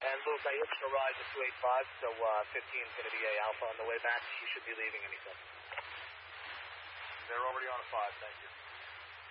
And Luke, I hitched a ride to 285, so 15 is going to be A Alpha on the way back. You should be leaving any second. They're already on a 5, thank you.